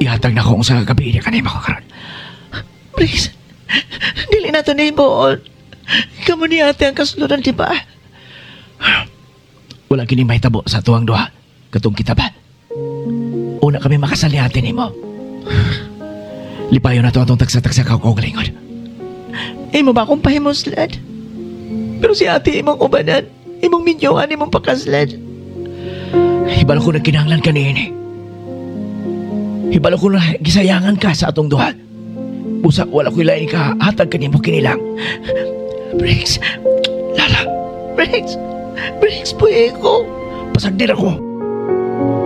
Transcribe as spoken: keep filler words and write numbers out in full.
ihatag na kong sa gabi niya kanima ko karon. Briggs, dili na to na ibuon. Kamu ni ate ang kasunod, di ba? Wala kini mahitabo sa tuwang duha. Katong kita ba? Una kami makasali atin mo. Lipayo na to atong tagsa-tagsa ka ko galingod. Imo ba akong pahimuslad? Pero si ate imong ubanan, imong minyoan, imong pakaslad. Hibalo ko na kinahanglan ka niini. Hibalo ko na gisayangan ka sa atong duha. Busak wala ko ilain ka hatag kanimo kinilang. Briggs, Lala, Briggs, Briggs, puwi ko. Pasagdir ako.